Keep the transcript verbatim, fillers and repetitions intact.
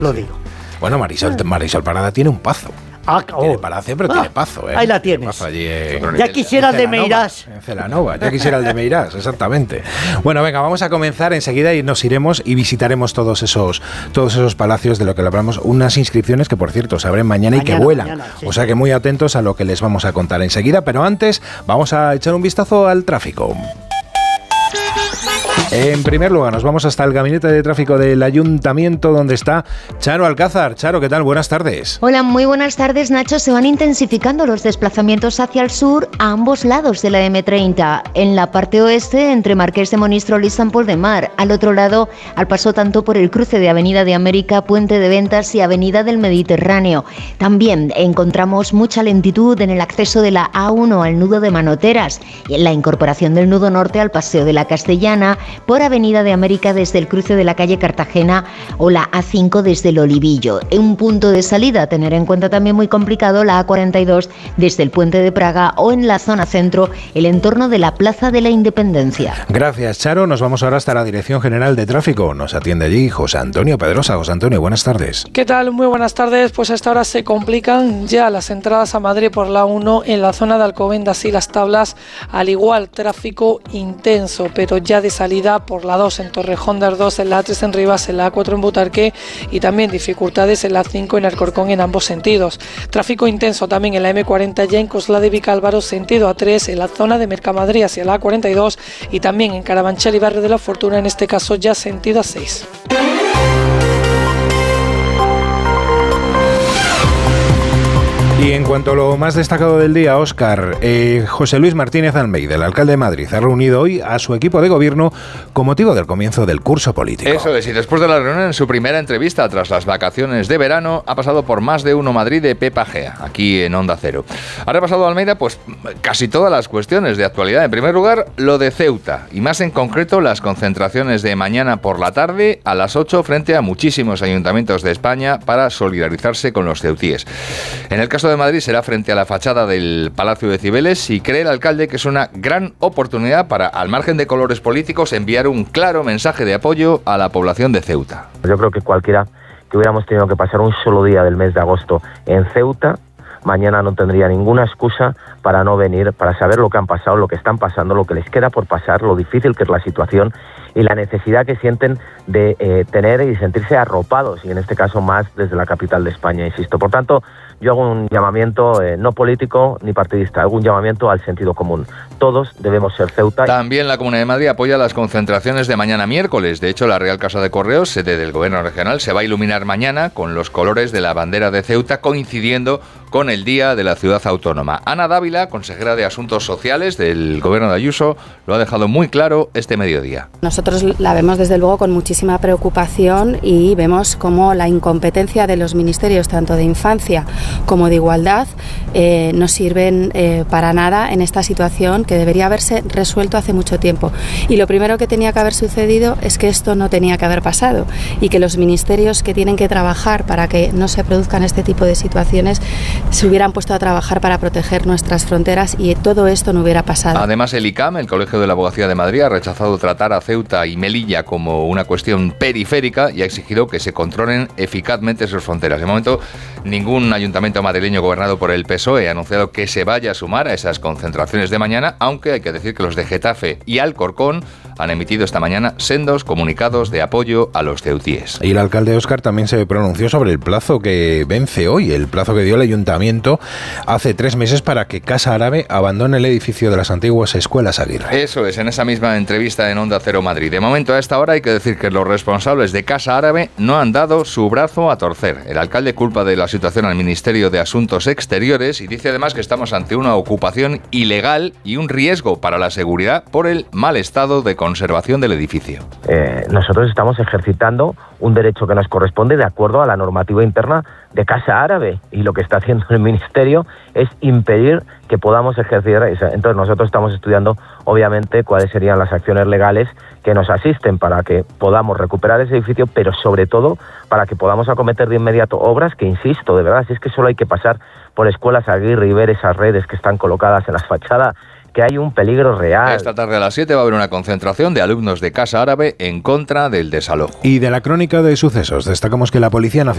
lo digo. Bueno, Marisol, Marisol Parada tiene un pazo. Ah, oh. Tiene palacio, pero ah, tiene pazo, ¿eh? Ahí la tienes. Pazo allí, eh, ya quisiera el de Meirás. En Celanova, ya quisiera el de Meirás, exactamente. Bueno, venga, vamos a comenzar enseguida y nos iremos y visitaremos todos esos todos esos palacios de lo que le hablamos. Unas inscripciones que, por cierto, se abren mañana, mañana y que vuelan. Mañana, sí. O sea que muy atentos a lo que les vamos a contar enseguida. Pero antes, vamos a echar un vistazo al tráfico. En primer lugar, nos vamos hasta el gabinete de tráfico del Ayuntamiento, donde está Charo Alcázar. Charo, ¿qué tal? Buenas tardes. Hola, muy buenas tardes, Nacho. Se van intensificando los desplazamientos hacia el sur a ambos lados de la eme treinta. En la parte oeste, entre Marqués de Monistrol y San Pol de Mar. Al otro lado, al paso tanto por el cruce de Avenida de América, Puente de Ventas y Avenida del Mediterráneo. También encontramos mucha lentitud en el acceso de la A uno al nudo de Manoteras y en la incorporación del nudo norte al Paseo de la Castellana, por Avenida de América desde el cruce de la calle Cartagena o la A cinco desde el Olivillo. En un punto de salida a tener en cuenta también muy complicado la A cuarenta y dos desde el Puente de Praga o en la zona centro, el entorno de la Plaza de la Independencia. Gracias, Charo. Nos vamos ahora hasta la Dirección General de Tráfico. Nos atiende allí José Antonio Pedrosa. José Antonio, buenas tardes. ¿Qué tal? Muy buenas tardes. Pues a esta hora se complican ya las entradas a Madrid por la A uno en la zona de Alcobendas y Las Tablas. Al igual, tráfico intenso, pero ya de salida por la dos en Torrejón de Ardoz, en la A tres en Rivas, en la A cuatro en Butarque y también dificultades en la A cinco en Alcorcón en ambos sentidos. Tráfico intenso también en la eme cuarenta ya en Coslada de Vicálvaro, sentido A tres, en la zona de Mercamadrid hacia la A cuarenta y dos y también en Carabanchel y Barrio de la Fortuna, en este caso ya sentido A seis. Y en cuanto a lo más destacado del día, Óscar, eh, José Luis Martínez Almeida, el alcalde de Madrid, ha reunido hoy a su equipo de gobierno con motivo del comienzo del curso político. Eso es, y después de la reunión, en su primera entrevista tras las vacaciones de verano, ha pasado por Más de Uno Madrid de Pepa Gea, aquí en Onda Cero. Ha repasado Almeida pues casi todas las cuestiones de actualidad. En primer lugar, lo de Ceuta, y más en concreto las concentraciones de mañana por la tarde a las ocho frente a muchísimos ayuntamientos de España para solidarizarse con los ceutíes. En el caso de Madrid será frente a la fachada del Palacio de Cibeles y cree el alcalde que es una gran oportunidad para, al margen de colores políticos, enviar un claro mensaje de apoyo a la población de Ceuta. Yo creo que cualquiera que hubiéramos tenido que pasar un solo día del mes de agosto en Ceuta, mañana no tendría ninguna excusa para no venir, para saber lo que han pasado, lo que están pasando, lo que les queda por pasar, lo difícil que es la situación y la necesidad que sienten de eh, tener y sentirse arropados, y en este caso más desde la capital de España, insisto. Por tanto, yo hago un llamamiento eh, no político ni partidista, hago un llamamiento al sentido común. Todos debemos ser Ceuta. También la Comunidad de Madrid apoya las concentraciones de mañana miércoles. De hecho, la Real Casa de Correos, sede del Gobierno Regional, se va a iluminar mañana con los colores de la bandera de Ceuta, coincidiendo con el Día de la Ciudad Autónoma. Ana Dávila, consejera de Asuntos Sociales del Gobierno de Ayuso, lo ha dejado muy claro este mediodía. Nosotros la vemos desde luego con muchísima preocupación y vemos cómo la incompetencia de los ministerios, tanto de infancia como de igualdad, eh, no sirven eh, para nada en esta situación que debería haberse resuelto hace mucho tiempo. Y lo primero que tenía que haber sucedido es que esto no tenía que haber pasado y que los ministerios que tienen que trabajar para que no se produzcan este tipo de situaciones se hubieran puesto a trabajar para proteger nuestras fronteras y todo esto no hubiera pasado. Además, el I C A M, el Colegio de la Abogacía de Madrid, ha rechazado tratar a Ceuta y Melilla como una cuestión periférica y ha exigido que se controlen eficazmente sus fronteras. De momento, ningún ayuntamiento madrileño gobernado por el P S O E ha anunciado que se vaya a sumar a esas concentraciones de mañana, aunque hay que decir que los de Getafe y Alcorcón han emitido esta mañana sendos comunicados de apoyo a los ceutíes. Y el alcalde Óscar también se pronunció sobre el plazo que vence hoy, el plazo que dio el ayuntamiento hace tres meses para que Casa Árabe abandone el edificio de las antiguas escuelas Aguirre. Eso es, en esa misma entrevista en Onda Cero Madrid. De momento, a esta hora hay que decir que los responsables de Casa Árabe no han dado su brazo a torcer. El alcalde culpa de la situación al Ministerio de Asuntos Exteriores y dice además que estamos ante una ocupación ilegal y un riesgo para la seguridad por el mal estado de conservación del edificio. Eh, nosotros estamos ejercitando un derecho que nos corresponde de acuerdo a la normativa interna de Casa Árabe y lo que está haciendo el Ministerio es impedir que podamos ejercer esa. Entonces nosotros estamos estudiando obviamente cuáles serían las acciones legales que nos asisten para que podamos recuperar ese edificio, pero sobre todo para que podamos acometer de inmediato obras que, insisto, de verdad, si es que solo hay que pasar por escuelas Aguirre y ver esas redes que están colocadas en las fachadas, que hay un peligro real. Esta tarde a las siete va a haber una concentración de alumnos de Casa Árabe en contra del desalojo. Y de la crónica de sucesos destacamos que la Policía Nacional